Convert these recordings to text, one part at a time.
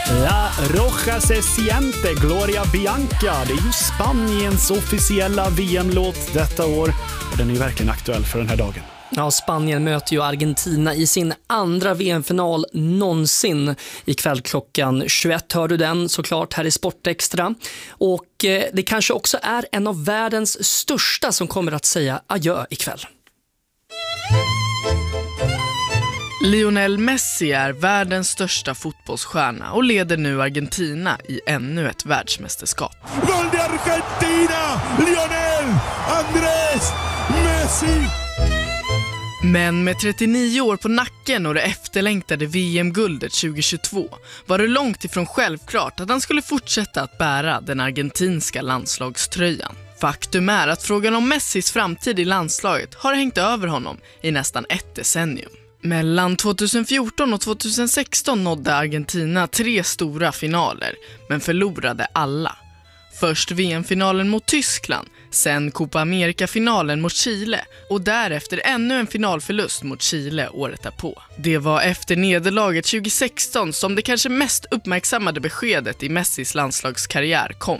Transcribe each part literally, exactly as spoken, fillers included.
La Roja se siente Gloria Bianca. Det är ju Spaniens officiella V M-låt detta år. Och den är ju verkligen aktuell för den här dagen. Ja, Spanien möter ju Argentina i sin andra V M-final någonsin. Ikväll klockan tjugoett hör du den såklart här i Sportextra. Och eh, det kanske också är en av världens största som kommer att säga adjö ikväll. Lionel Messi är världens största fotbollsstjärna och leder nu Argentina i ännu ett världsmästerskap. Gol de Argentina! Lionel Andrés Messi! Men med trettionio år på nacken och det efterlängtade V M-guldet tjugohundratjugotvå var det långt ifrån självklart att han skulle fortsätta att bära den argentinska landslagströjan. Faktum är att frågan om Messis framtid i landslaget har hängt över honom i nästan ett decennium. Mellan tjugohundrafjorton och tjugohundrasexton nådde Argentina tre stora finaler, men förlorade alla. Först V M-finalen mot Tyskland, sen Copa America-finalen mot Chile och därefter ännu en finalförlust mot Chile året därpå. Det var efter nederlaget tjugohundrasexton som det kanske mest uppmärksammade beskedet i Messis landslagskarriär kom.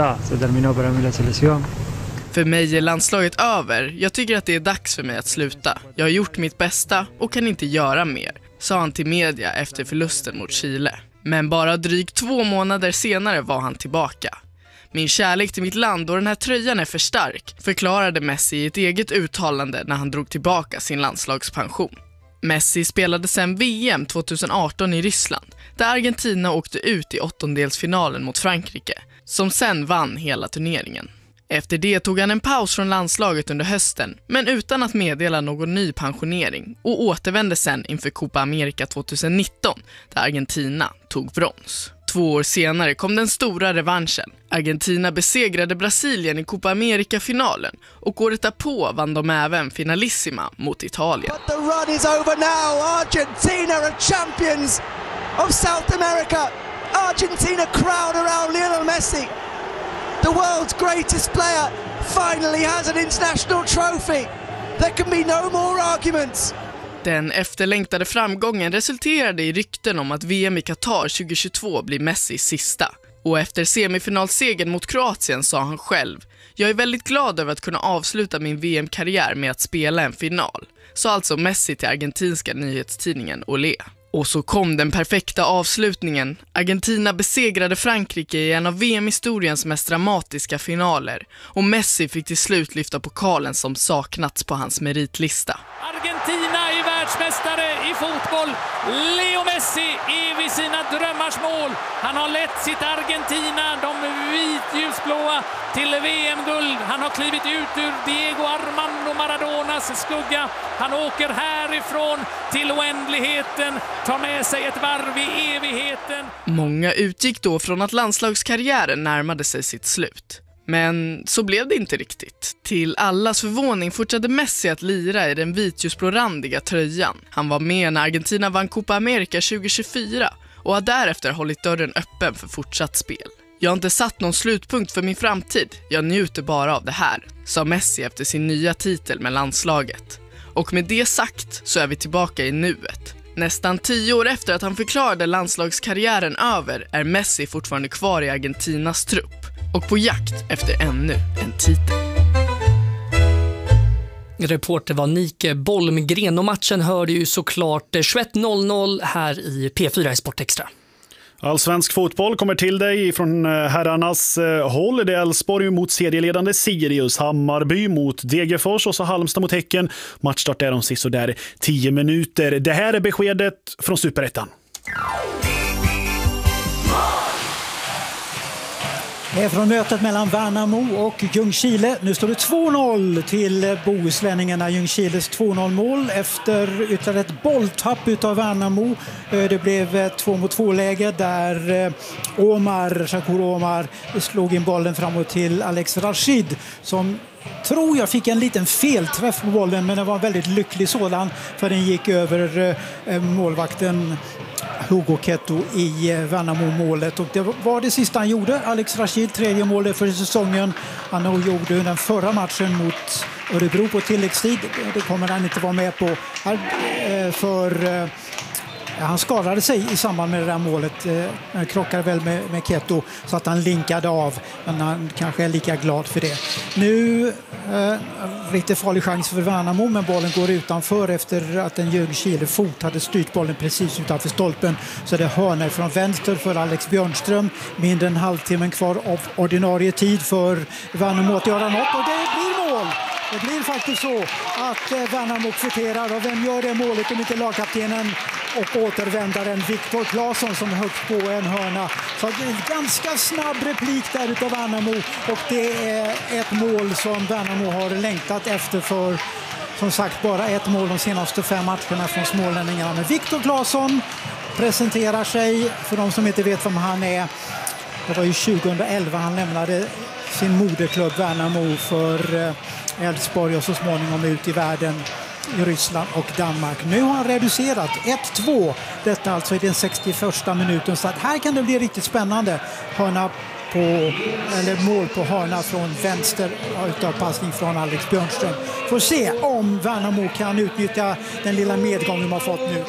För mig är landslaget över. Jag tycker att det är dags för mig att sluta. Jag har gjort mitt bästa och kan inte göra mer, sa han till media efter förlusten mot Chile. Men bara drygt två månader senare var han tillbaka. Min kärlek till mitt land och den här tröjan är för stark, förklarade Messi i ett eget uttalande när han drog tillbaka sin landslagspension. Messi spelade sen V M tjugoarton i Ryssland, där Argentina åkte ut i åttondelsfinalen mot Frankrike, som sen vann hela turneringen. Efter det tog han en paus från landslaget under hösten, men utan att meddela någon ny pensionering, och återvände sen inför Copa America tjugonitton, där Argentina tog brons. Två år senare kom den stora revanschen. Argentina besegrade Brasilien i Copa America-finalen och året därpå vann de även finalissima mot Italien. But the run is over now. Argentina are champions of South America. Argentina crowd around Lionel Messi. The world's greatest player finally has an international trophy. There can be no more arguments. Den efterlängtade framgången resulterade i rykten om att V M i Qatar tjugohundratjugotvå blir Messis sista. Och efter semifinalsegern mot Kroatien sa han själv: "Jag är väldigt glad över att kunna avsluta min V M-karriär med att spela en final", sa alltså Messi till argentinska nyhetstidningen Olé. Och så kom den perfekta avslutningen. Argentina besegrade Frankrike i en av V M-historiens mest dramatiska finaler. Och Messi fick till slut lyfta pokalen som saknats på hans meritlista. Argentina är världsmästare i fotboll. Leo Messi är vid sina drömmars mål. Han har lett sitt Argentina, de vitljusblåa, till V M-guld. Han har klivit ut ur Diego Armando Maradonas skugga. Han åker härifrån till oändligheten, tar med sig ett varv i evigheten. Många utgick då från att landslagskarriären närmade sig sitt slut. Men så blev det inte riktigt. Till allas förvåning fortsatte Messi att lira i den vitljusblårandiga tröjan. Han var med när Argentina vann Copa America tjugohundratjugofyra och har därefter hållit dörren öppen för fortsatt spel. "Jag har inte satt någon slutpunkt för min framtid. Jag njuter bara av det här", sa Messi efter sin nya titel med landslaget. Och med det sagt så är vi tillbaka i nuet. Nästan tio år efter att han förklarade landslagskarriären över är Messi fortfarande kvar i Argentinas trupp och på jakt efter ännu en titel. Reporter var Nike Bolmgren och matchen hörde ju såklart tjugoett noll noll här i P fyra i Sportextra. Allsvensk fotboll kommer till dig från herrarnas håll. Det är Elfsborg mot serieledande Sirius, Hammarby mot Degerfors och så Halmstad mot Häcken. Matchstart är de sist så där tio minuter. Det här är beskedet från Superettan. Det är från mötet mellan Värnamo och Ljungskile. Nu står det två noll till bohuslänningarna. Ljungskiles två noll-mål efter ytterligare ett bolltapp utav Värnamo. Det blev två mot två-läge där Omar, Shakur Omar slog in bollen framåt till Alex Rashid som tror jag fick en liten felträff på bollen, men det var en väldigt lycklig sådan för den gick över målvakten Hugo Ketto i Värnamo-målet, och det var det sista han gjorde. Alex Rashid, tredje målet för säsongen. Han gjorde den förra matchen mot Örebro på tilläggstid. Det kommer han inte vara med på här för han skadade sig i samband med det där målet. Eh, han krockade väl med, med Keto så att han linkade av. Men han kanske är lika glad för det. Nu eh, riktigt farlig chans för Värnamo, men bollen går utanför efter att en Ljungskile fot hade styrt bollen precis utanför stolpen. Så det är hörner från vänster för Alex Björnström. Mindre än halvtimmen kvar av ordinarie tid för Värnamo att göra något, och det blir mål! Det blir faktiskt så att eh, Värnamo kvitterar, och vem gör det målet om inte lagkaptenen och återvändaren Viktor Claesson som är högt på en hörna. Så det är en ganska snabb replik där utav Värnamo, och det är ett mål som Värnamo har längtat efter för, som sagt, bara ett mål de senaste fem matcherna från smålänningarna. Men Viktor Claesson presenterar sig, för de som inte vet vem han är. Det var ju tjugoelva han lämnade sin moderklubb Värnamo för Elfsborg och så småningom ut i världen i Ryssland och Danmark. Nu har han reducerat ett två. Detta alltså i den sextioförsta minuten. Så att här kan det bli riktigt spännande. Hörna på, eller mål på hörna från vänster utav passning från Alex Björnström. Får se om Värnamo kan utnyttja den lilla medgången de har fått nu.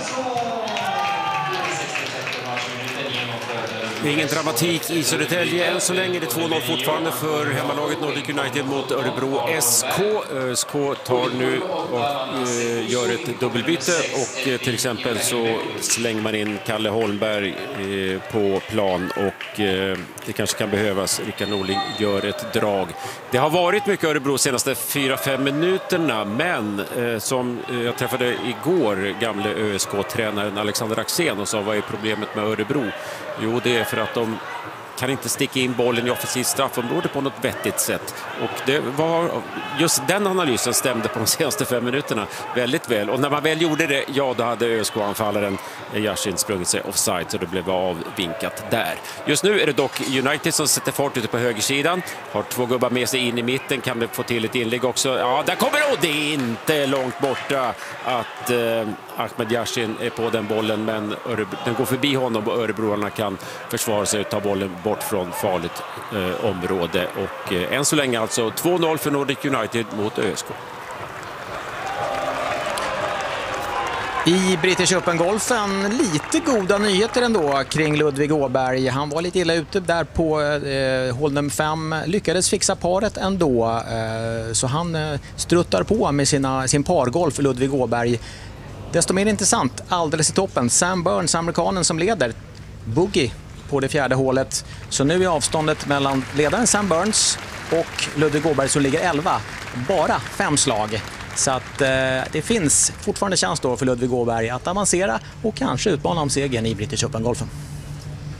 Det är ingen dramatik i Södertälje än så länge. Det är två noll fortfarande för hemmalaget Nordic United mot Örebro S K. S K tar nu och eh, gör ett dubbelbyte, och eh, till exempel så slänger man in Kalle Holmberg eh, på plan, och eh, det kanske kan behövas. Rickard Norling gör ett drag. Det har varit mycket Örebro senaste fyra fem minuterna, men eh, som eh, jag träffade igår gamle Ö S K-tränaren Alexander Axén och sa, vad är problemet med Örebro? Jo, det är för att de kan inte sticka in bollen i offensivt straffområde på något vettigt sätt. Och det var just den analysen stämde på de senaste fem minuterna väldigt väl. Och när man väl gjorde det, ja, då hade Ö S K-anfallaren Yashin sprungit sig offside, så det blev avvinkat där. Just nu är det dock United som sätter fart ute på högersidan. Har två gubbar med sig in i mitten, kan det få till ett inlägg också. Ja, där kommer det, och det är inte långt borta att eh, Ahmed Yashin är på den bollen, men Örebro, den går förbi honom och örebroarna kan försvara sig och ta bollen bort från farligt eh, område. Och eh, än så länge alltså två noll för Nordic United mot Ö S K. I British Open-golfen lite goda nyheter ändå kring Ludvig Åberg. Han var lite illa ute där på eh, hål nummer fem, lyckades fixa paret ändå. Eh, så han eh, struttar på med sina, sin pargolf för Ludvig Åberg. Desto mer intressant, alldeles i toppen, Sam Burns, amerikanen som leder. Boogie på det fjärde hålet. Så nu är avståndet mellan ledaren Sam Burns och Ludvig Åberg som ligger elva. Bara fem slag. Så att eh, det finns fortfarande chans då för Ludvig Åberg att avancera och kanske utmana om segern i British Open-golfen.